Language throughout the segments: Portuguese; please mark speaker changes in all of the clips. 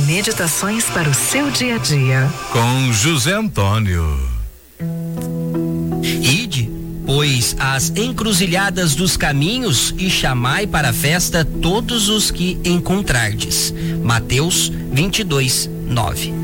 Speaker 1: Meditações para o seu dia a dia.
Speaker 2: Com José Antônio.
Speaker 3: Ide, pois, às encruzilhadas dos caminhos e chamai para a festa todos os que encontrardes. Mateus 22:9.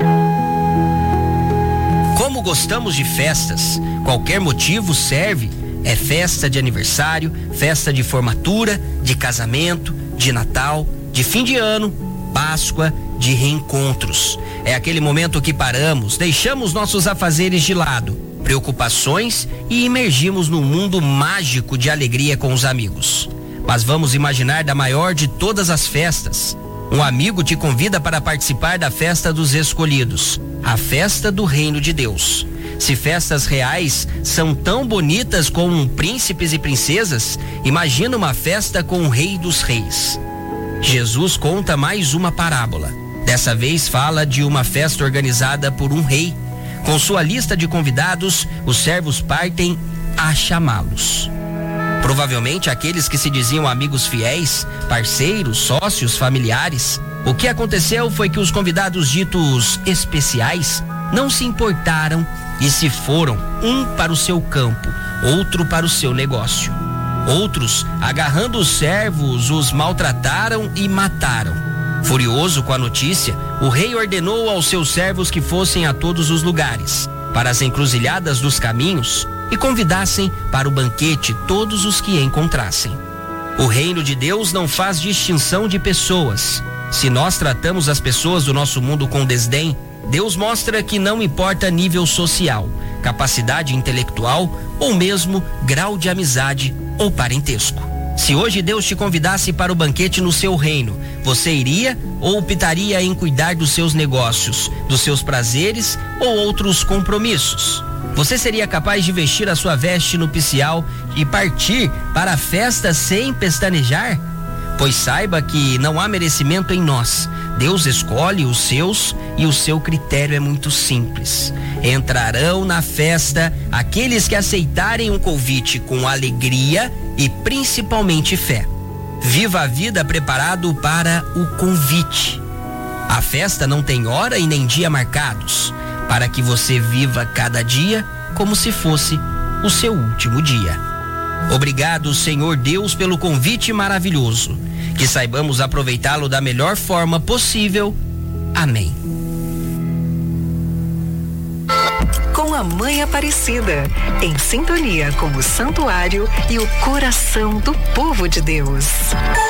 Speaker 3: Como gostamos de festas, qualquer motivo serve. É festa de aniversário, festa de formatura, de casamento, de Natal, de fim de ano, Páscoa, de reencontros. É aquele momento que paramos, deixamos nossos afazeres de lado, preocupações e imergimos num mundo mágico de alegria com os amigos. Mas vamos imaginar da maior de todas as festas. Um amigo te convida para participar da festa dos escolhidos, a festa do reino de Deus. Se festas reais são tão bonitas como príncipes e princesas, imagina uma festa com o Rei dos Reis. Jesus conta mais uma parábola. Dessa vez fala de uma festa organizada por um rei. Com sua lista de convidados, os servos partem a chamá-los. Provavelmente aqueles que se diziam amigos fiéis, parceiros, sócios, familiares. O que aconteceu foi que os convidados ditos especiais não se importaram e se foram, um para o seu campo, outro para o seu negócio. Outros, agarrando os servos, os maltrataram e mataram. Furioso com a notícia, o rei ordenou aos seus servos que fossem a todos os lugares, para as encruzilhadas dos caminhos, e convidassem para o banquete todos os que encontrassem. O reino de Deus não faz distinção de pessoas. Se nós tratamos as pessoas do nosso mundo com desdém, Deus mostra que não importa nível social, capacidade intelectual ou mesmo grau de amizade ou parentesco. Se hoje Deus te convidasse para o banquete no seu reino, você iria ou optaria em cuidar dos seus negócios, dos seus prazeres ou outros compromissos? Você seria capaz de vestir a sua veste nupcial e partir para a festa sem pestanejar? Pois saiba que não há merecimento em nós. Deus escolhe os seus e o seu critério é muito simples. Entrarão na festa aqueles que aceitarem um convite com alegria e principalmente fé. Viva a vida preparado para o convite. A festa não tem hora e nem dia marcados, para que você viva cada dia como se fosse o seu último dia. Obrigado, Senhor Deus, pelo convite maravilhoso. Que saibamos aproveitá-lo da melhor forma possível. Amém.
Speaker 1: Com a Mãe Aparecida, em sintonia com o santuário e o coração do povo de Deus.